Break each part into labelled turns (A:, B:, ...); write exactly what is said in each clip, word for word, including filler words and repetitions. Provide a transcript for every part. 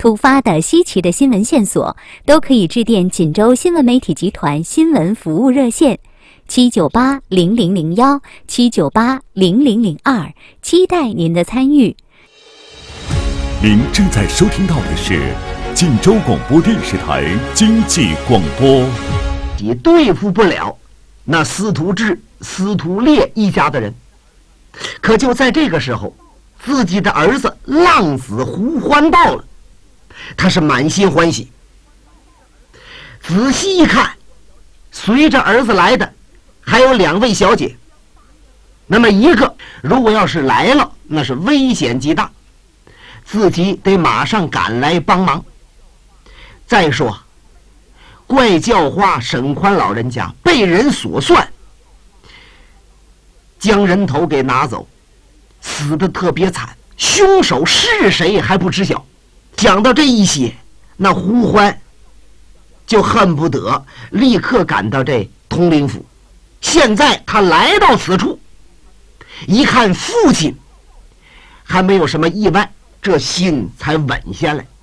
A: 突发的、稀奇的新闻线索，都可以致电锦州新闻媒体集团新闻服务热线七九八零零零幺七九八零零零二，期待您的参与。
B: 您正在收听到的是锦州广播电视台经济广播。
C: 也对付不了那司徒志、司徒烈一家的人，可就在这个时候，自己的儿子浪子胡欢到了，他是满心欢喜。仔细一看，随着儿子来的还有两位小姐，那么一个如果要是来了，那是危险极大，自己得马上赶来帮忙。再说怪叫花沈宽老人家被人所算，将人头给拿走，死得特别惨，凶手是谁还不知晓。讲到这一些，那胡欢就恨不得立刻赶到这通灵府。现在他来到此处，一看父亲还没有什么意外，这心才稳下来。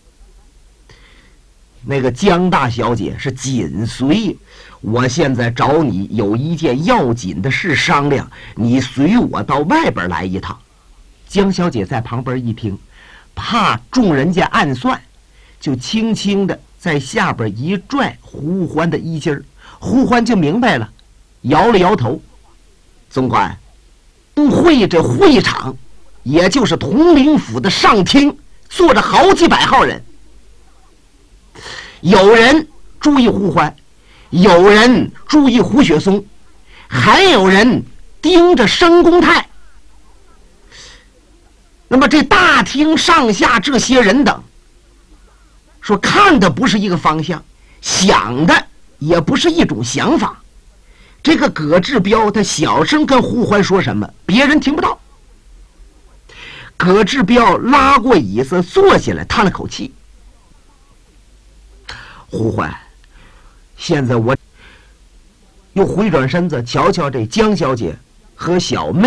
C: 那个江大小姐是紧随，我现在找你有一件要紧的事商量，你随我到外边来一趟。江小姐在旁边一听，怕众人家暗算，就轻轻的在下边一拽胡欢的衣襟儿，胡欢就明白了，摇了摇头。总管，会这会场，也就是统领府的上厅，坐着好几百号人。有人注意胡欢，有人注意胡雪松，还有人盯着申公泰。那么这大厅上下这些人等，说看的不是一个方向，想的也不是一种想法。这个葛志彪他小声跟胡欢说什么，别人听不到。葛志彪拉过椅子坐下来，叹了口气。胡欢，现在我又回转身子瞧瞧这江小姐和小妹